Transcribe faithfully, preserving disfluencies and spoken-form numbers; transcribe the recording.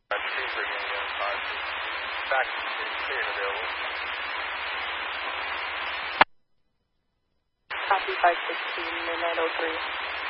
five two, bringing in five two. Back is clear and available. Copy five sixteen, midnight oh three.